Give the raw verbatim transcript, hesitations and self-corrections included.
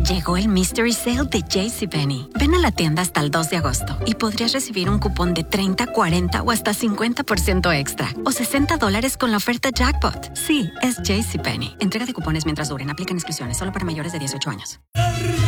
Llegó el Mystery Sale de JCPenney. Ven a la tienda hasta el dos de agosto y podrías recibir un cupón de treinta, cuarenta o hasta cincuenta por ciento extra o sesenta dólares con la oferta Jackpot. Sí, es JCPenney. Entrega de cupones mientras duren. Aplican exclusiones solo para mayores de dieciocho años.